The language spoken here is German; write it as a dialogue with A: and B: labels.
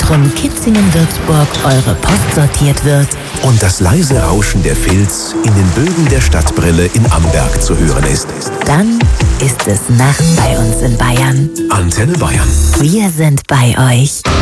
A: Zentrum Kitzingen-Würzburg eure Post sortiert wird
B: und das leise Rauschen der Filz in den Bögen der Stadtbrille in Amberg zu hören ist.
A: dann ist es Nacht bei uns in Bayern.
B: Antenne Bayern.
A: Wir sind bei euch.